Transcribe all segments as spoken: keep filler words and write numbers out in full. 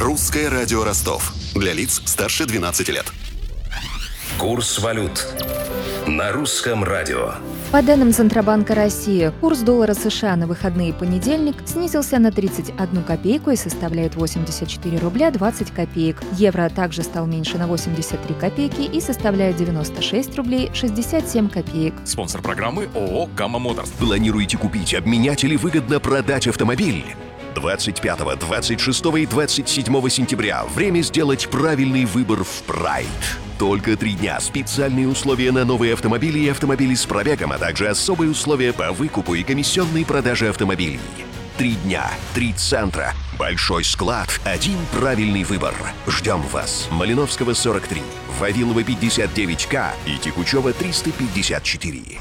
Русское радио Ростов. Для лиц старше двенадцати лет. Курс валют на русском радио. По данным Центробанка России, курс доллара США на выходные и понедельник снизился на тридцать одну копейку и составляет восемьдесят четыре рубля двадцать копеек. Евро также стал меньше на восемьдесят три копейки и составляет девяносто шесть рублей шестьдесят семь копеек. Спонсор программы ООО «Гамма Моторс». Планируете купить, обменять или выгодно продать автомобиль? двадцать пятого, двадцать шестого и двадцать седьмого сентября время сделать правильный выбор в Pride. Только три дня. Специальные условия на новые автомобили и автомобили с пробегом, а также особые условия по выкупу и комиссионной продаже автомобилей. Три дня, три центра, большой склад, один правильный выбор. Ждем вас. Малиновского сорок три, Вавилова пятьдесят девять К и Текучева триста пятьдесят четыре.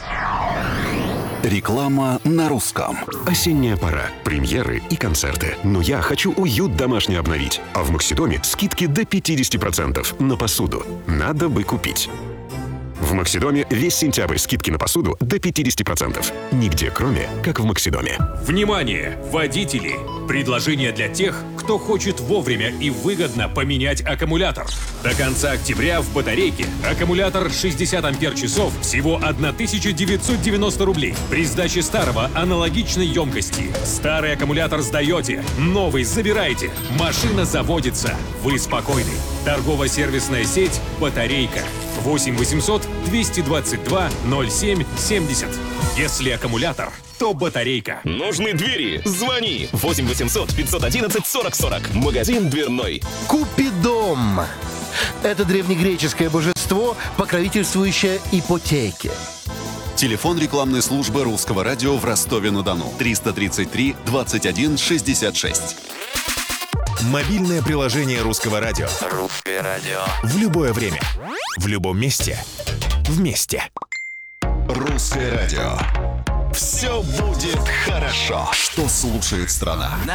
Реклама на русском. Осенняя пора, премьеры и концерты. Но я хочу уют домашний обновить. А в Максидоме скидки до пятьдесят процентов на посуду. Надо бы купить. В Максидоме весь сентябрь скидки на посуду до пятьдесят процентов. Нигде, кроме как в Максидоме. Внимание, водители! Предложение для тех, кто хочет вовремя и выгодно поменять аккумулятор. До конца октября в батарейке аккумулятор шестьдесят ампер-часов всего тысяча девятьсот девяносто рублей. При сдаче старого аналогичной емкости. Старый аккумулятор сдаете, новый забираете. Машина заводится. Вы спокойны. Торгово-сервисная сеть «Батарейка». восемь восемьсот двести двадцать два ноль семь семьдесят. Если аккумулятор, то батарейка. Нужны двери? Звони. восемь восемьсот пятьсот одиннадцать сорок сорок. Магазин дверной. Купидом. Это древнегреческое божество, покровительствующее ипотеке. Телефон рекламной службы Русского радио в Ростове-на-Дону. триста тридцать три двадцать один шестьдесят шесть. Мобильное приложение Русского радио. Русское радио. В любое время. В любом месте. Вместе. Русское радио. Все будет хорошо. Что слушает страна?